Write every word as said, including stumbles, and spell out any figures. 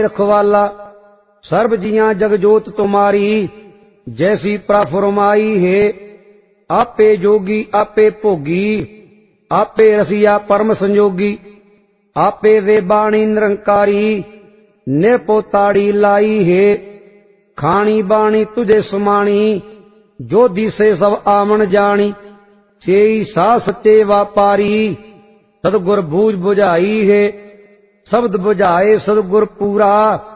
रखवाला सर्व जियां जगजोत तुम्हारी, जैसी प्रफरमाई है। आपे जोगी आपे भोगी, आपे रसिया परम संजोगी। आपे वे बाणी निरंकारी, निरपोताड़ी लाई है। खानी बाणी तुझे समाणी, जो दिसे सब आमन जानी। चेई सा सच्चे व्यापारी, सदगुर बूझ बुझाई है। शब्द बुझाए सदगुर पूरा,